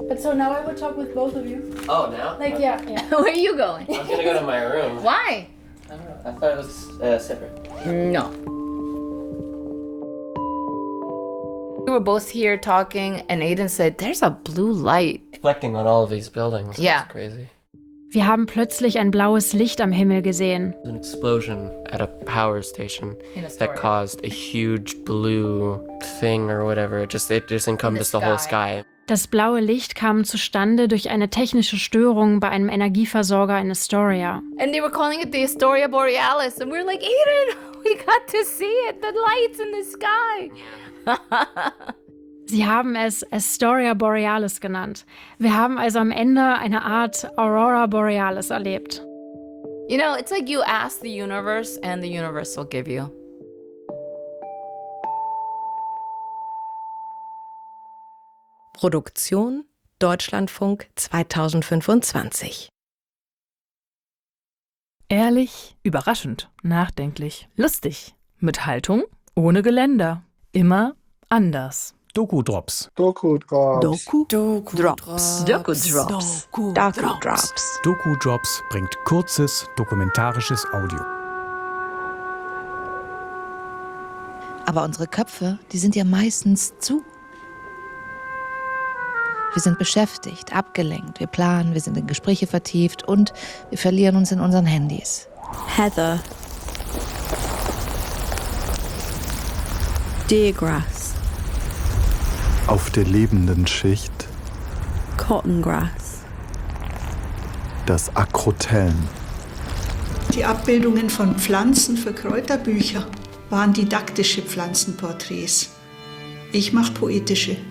But so now I would talk with both of you. Oh, now? Like, yeah. Where are you going? I was gonna go to my room. Why? I don't know. I thought it was separate. No. We were both here talking, and Aiden said, "There's a blue light." Reflecting on all of these buildings. Yeah. That's crazy. Wir haben plötzlich ein blaues Licht am Himmel gesehen. An explosion at a power station In Astoria. that caused a huge blue thing or whatever. It just encompassed the whole sky. Das blaue Licht kam zustande durch eine technische Störung bei einem Energieversorger in Astoria. And they were calling it the Astoria Borealis, and we were like, Aiden, we got to see it. The lights in the sky. Sie haben es Astoria Borealis genannt. Wir haben also am Ende eine Art Aurora Borealis erlebt. You know, it's like you ask the universe, and the universe will give you. Produktion Deutschlandfunk 2025. Ehrlich, überraschend, nachdenklich, lustig, mit Haltung, ohne Geländer, immer anders. Doku-Drops. Doku-Drops. Doku-Drops. Doku-Drops. Doku-Drops bringt kurzes, dokumentarisches Audio. Aber unsere Köpfe, die sind ja meistens zu. Wir sind beschäftigt, abgelenkt, wir planen, wir sind in Gespräche vertieft und wir verlieren uns in unseren Handys. Heather. Deergrass. Auf der lebenden Schicht Cotton grass. das Akrotellen. Die Abbildungen von Pflanzen für Kräuterbücher waren didaktische Pflanzenporträts. Ich mache poetische.